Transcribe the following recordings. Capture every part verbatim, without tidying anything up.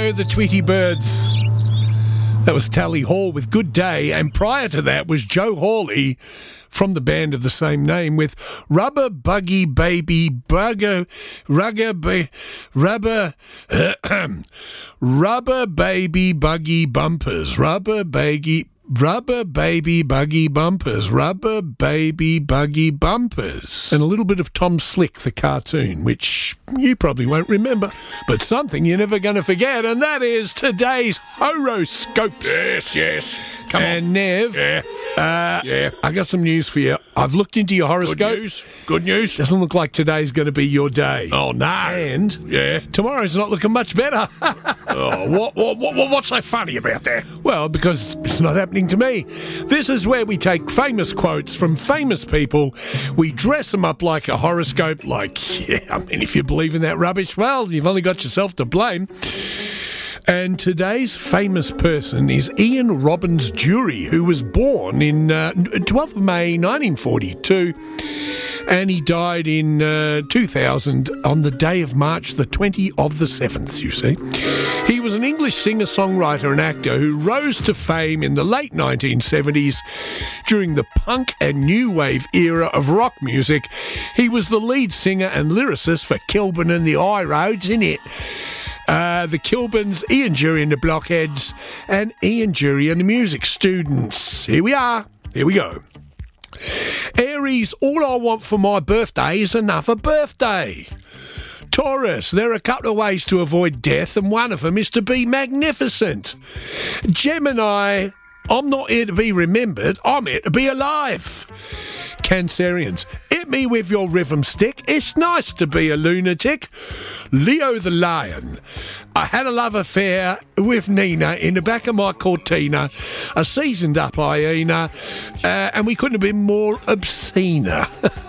were the Tweety Birds. That was Tally Hall with Good Day, and prior to that was Joe Hawley from the band of the same name with Rubber Buggy Baby Bugger Rugger ba- Rubber Rubber Baby Buggy Bumpers Rubber Baby Rubber Baby Buggy Bumpers, Rubber Baby Buggy Bumpers. And a little bit of Tom Slick, the cartoon, which you probably won't remember, but something you're never going to forget, and that is today's horoscopes. Yes, yes. Come and on. Nev, Yeah. uh, Yeah. I got some news for you. I've looked into your horoscope. Good news. Good news. Doesn't look like today's going to be your day. Oh, no. And Yeah. tomorrow's not looking much better. Oh, what, what, what, what's so funny about that? Well, because it's not happening to me. This is where we take famous quotes from famous people. We dress them up like a horoscope, like, yeah, I mean, if you believe in that rubbish, well, you've only got yourself to blame. And today's famous person is Ian Robbins Jury, who was born in uh, twelfth of May nineteen forty-two, and he died in uh, two thousand on the day of March the twentieth of the seventh, you see. He was an English singer-songwriter and actor who rose to fame in the late nineteen seventies during the punk and new wave era of rock music. He was the lead singer and lyricist for Kilburn and the High Roads, innit? Uh, the Kilburns, Ian Jury and the Blockheads, and Ian Jury and the Music Students. Here we are. Here we go. Aries, all I want for my birthday is another birthday. Taurus, there are a couple of ways to avoid death, and one of them is to be magnificent. Gemini, I'm not here to be remembered, I'm here to be alive. Cancerians, hit me with your rhythm stick, it's nice to be a lunatic. Leo the Lion, I had a love affair with Nina in the back of my Cortina, a seasoned up hyena, uh, and we couldn't have been more obscene.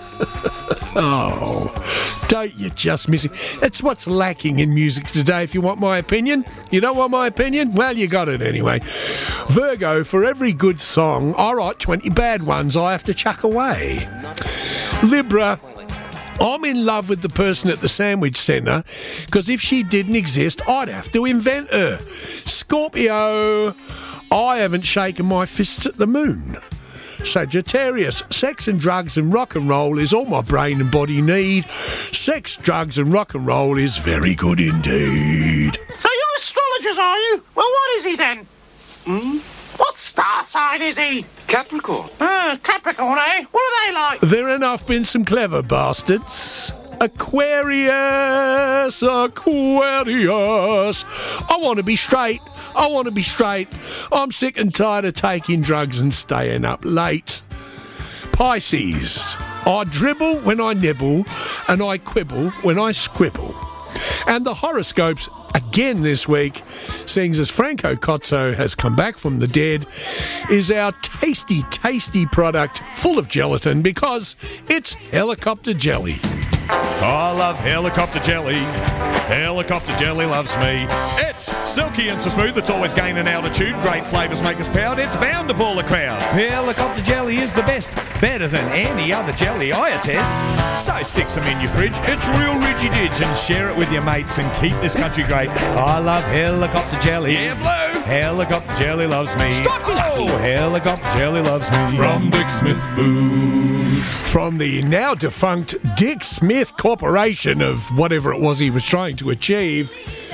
Oh, don't you just miss it? It's what's lacking in music today, if you want my opinion. You don't want my opinion? Well, you got it anyway. Virgo, for every good song, I write twenty bad ones I have to chuck away. Libra, I'm in love with the person at the Sandwich Centre, because if she didn't exist, I'd have to invent her. Scorpio, I haven't shaken my fists at the moon. Sagittarius, sex and drugs and rock and roll is all my brain and body need. Sex, drugs and rock and roll is very good indeed. So you're astrologers, are you? Well, what is he then? Hmm? What star sign is he? Capricorn. Uh, Capricorn, eh? What are they like? There enough been some clever bastards. Aquarius, Aquarius. I want to be straight. I want to be straight. I'm sick and tired of taking drugs and staying up late. Pisces, I dribble when I nibble, and I quibble when I scribble. And the horoscopes, again this week, seeing as Franco Cozzo has come back from the dead, is our tasty, tasty product full of gelatin because it's helicopter jelly. I love helicopter jelly. Helicopter jelly loves me. It's silky and so smooth, it's always gaining altitude. Great flavours make us proud, it's bound to pull a crowd. Helicopter jelly is the best, better than any other jelly I attest. So stick some in your fridge, it's real rigid-idge, and share it with your mates and keep this country great. I love helicopter jelly. Yeah, blue. Helicopter jelly loves me. Stop oh, helicopter jelly loves me. From Dick Smith Foods. From the now defunct Dick Smith Corporation of whatever it was he was trying to achieve.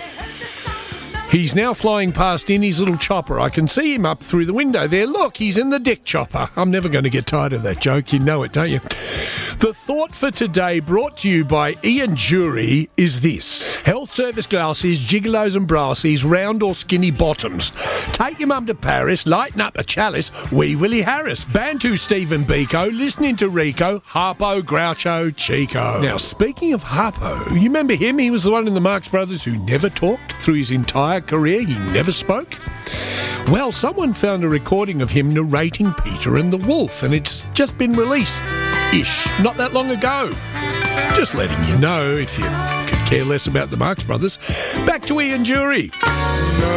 He's now flying past in his little chopper. I can see him up through the window there. Look, he's in the Dick Chopper. I'm never going to get tired of that joke. You know it, don't you? The thought for today, brought to you by Ian Jury, is this. Health service glasses, gigolos and brassies, round or skinny bottoms. Take your mum to Paris, lighten up a chalice, wee Willie Harris. Bantu Stephen Biko, listening to Rico, Harpo, Groucho, Chico. Now, speaking of Harpo, you remember him? He was the one in the Marx Brothers who never talked through his entire career. He never spoke. Well, someone found a recording of him narrating Peter and the Wolf, and it's just been released. Ish, not that long ago. Just letting you know if you could care less about the Marx Brothers. Back to Ian Jury.